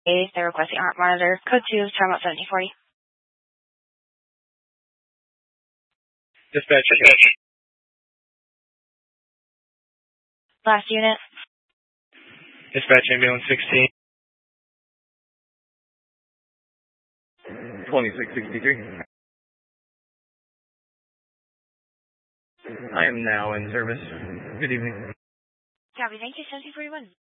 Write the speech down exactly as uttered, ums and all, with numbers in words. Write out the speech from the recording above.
They're requesting heart monitor. Code two, Charlotte seventy forty. Dispatch. Last unit. Dispatch ambulance sixteen. twenty-six sixty-three. I am now in service. Good evening. Copy, thank you, seventeen forty-one.